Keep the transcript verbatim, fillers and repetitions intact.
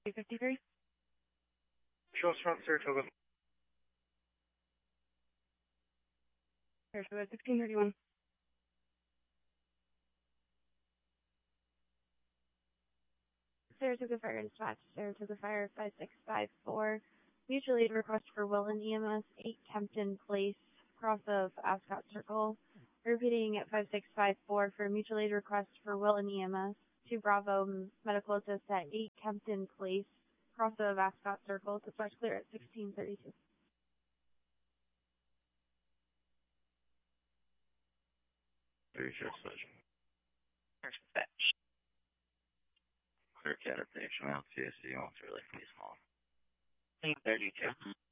two fifty-three. Shores front, Saratoga. Saratoga sixteen thirty-one. Saratoga Fire Dispatch, Saratoga Fire five six five four. Mutual aid request for Welland E M S, eight Kempton Place, cross of Ascot Circle. Repeating at five six five four for mutual aid request for Welland E M S, two Bravo Medical Assist at eight Kempton Place, cross of Ascot Circle. Dispatch clear at sixteen thirty-two. Very sure switch. Dispatch. Clear caterpillar, L T S D, almost really pretty small. thirty-two.